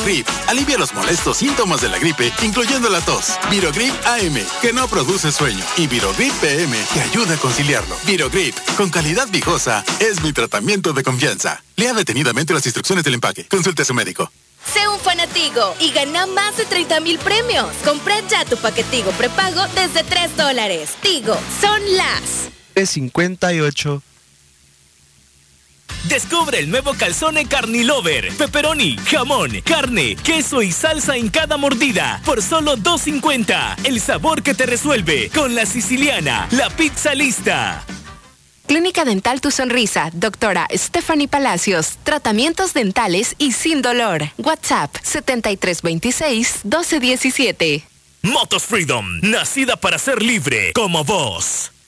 Virogrip alivia los molestos síntomas de la gripe, incluyendo la tos. Virogrip AM, que no produce sueño. Y Virogrip PM, que ayuda a conciliarlo. Virogrip, con calidad viejosa, es mi tratamiento de confianza. Lea detenidamente las instrucciones del empaque. Consulte a su médico. Sé un fanatigo y gana más de 30,000 premios. Compra ya tu paquetigo prepago desde $3. Tigo, son las 58. Descubre el nuevo calzone Carnilover. Pepperoni, jamón, carne, queso y salsa en cada mordida. Por solo $2.50. El sabor que te resuelve. Con la siciliana, la pizza lista. Clínica Dental Tu Sonrisa, doctora Stephanie Palacios. Tratamientos dentales y sin dolor. WhatsApp 7326-1217. Motos Freedom, nacida para ser libre como vos.